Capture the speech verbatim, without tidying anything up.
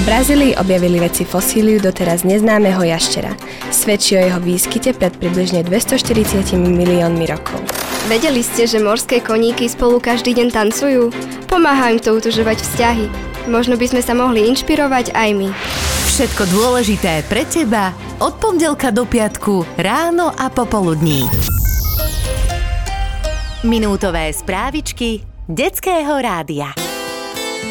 V Brazílii objavili vedci fosíliu doteraz neznámeho jaštera. Svedčí o jeho výskyte pred približne dvestoštyridsať miliónmi rokov. Vedeli ste, že morské koníky spolu každý deň tancujú? Pomáha im to utužovať vzťahy. Možno by sme sa mohli inšpirovať aj my. Všetko dôležité pre teba od pondelka do piatku ráno a popoludní. Minútové správičky Detského rádia.